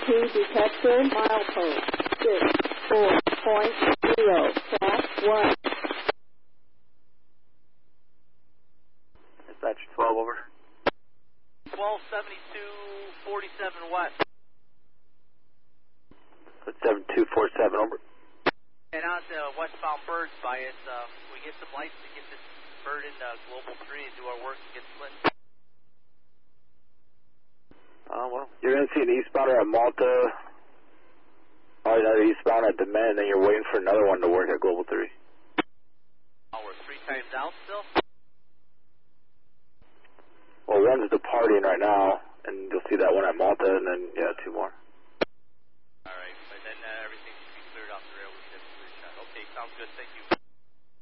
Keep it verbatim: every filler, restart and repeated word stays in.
two detected, milepost six four point zero, track one. Dispatch twelve, over. twelve seventy-two forty-seven west. seven two four seven, over. And on to westbound birds bias, uh, we get some lights to get this bird into Global three and do our work to get split. Oh, well, you're going to see an eastbounder at Malta, oh, another eastbound at DeMent, and then you're waiting for another one to work at Global three. Oh, we're three times out still? Well, one's departing right now, and you'll see that one at Malta, and then, yeah, two more. All right, but then uh, everything should be cleared off the rail. We should have a clear shot. Okay, sounds good. Thank you.